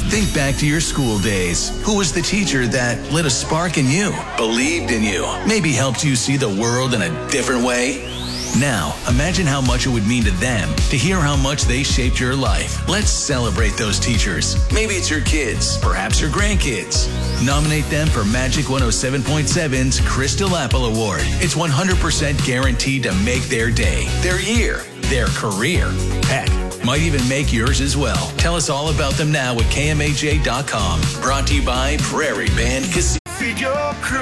Think back to your school days. Who was the teacher that lit a spark in you, believed in you, maybe helped you see the world in a different way? Now, imagine how much it would mean to them to hear how much they shaped your life. Let's celebrate those teachers. Maybe it's your kids, perhaps your grandkids. Nominate them for Magic 107.7's Crystal Apple Award. It's 100% guaranteed to make their day, their year, their career. Heck, might even make yours as well. Tell us all about them now at KMAJ.com. Brought to you by Prairie Band Casino. Feed your crew,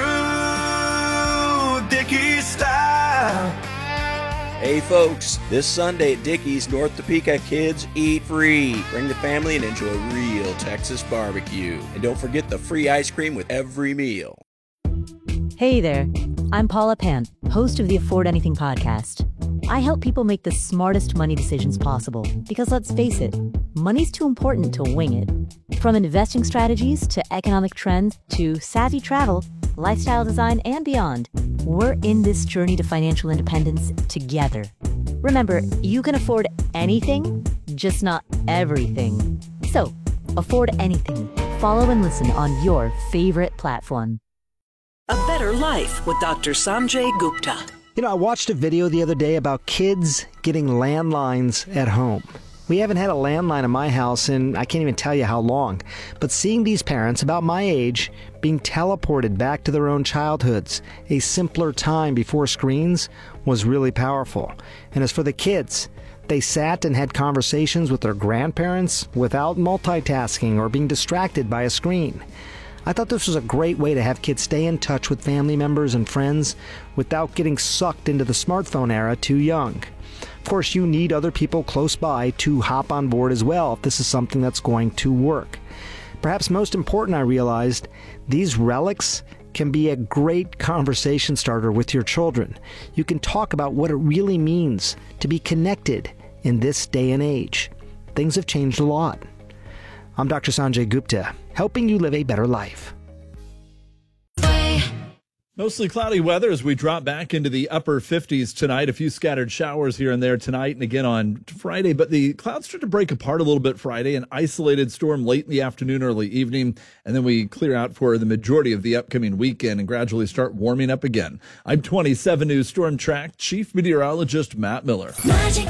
Dickie style. Hey folks, this Sunday at Dickey's, North Topeka, kids eat free. Bring the family and enjoy real Texas barbecue. And don't forget the free ice cream with every meal. Hey there, I'm Paula Pant, host of the Afford Anything podcast. I help people make the smartest money decisions possible because let's face it, money's too important to wing it. From investing strategies to economic trends to savvy travel, lifestyle design, and beyond, we're in this journey to financial independence together. Remember, you can afford anything, just not everything. So, afford anything. Follow and listen on your favorite platform. A Better Life with Dr. Sanjay Gupta. You know, I watched a video the other day about kids getting landlines at home. We haven't had a landline in my house in I can't even tell you how long. But seeing these parents about my age being teleported back to their own childhoods, a simpler time before screens, was really powerful. And as for the kids, they sat and had conversations with their grandparents without multitasking or being distracted by a screen. I thought this was a great way to have kids stay in touch with family members and friends without getting sucked into the smartphone era too young. Of course, you need other people close by to hop on board as well if this is something that's going to work. Perhaps most important, I realized, these relics can be a great conversation starter with your children. You can talk about what it really means to be connected in this day and age. Things have changed a lot. I'm Dr. Sanjay Gupta, helping you live a better life. Mostly cloudy weather as we drop back into the upper 50s tonight. A few scattered showers here and there tonight and again on Friday. But the clouds start to break apart a little bit Friday. An isolated storm late in the afternoon, early evening. And then we clear out for the majority of the upcoming weekend and gradually start warming up again. I'm 27 News Storm Track Chief Meteorologist Matt Miller.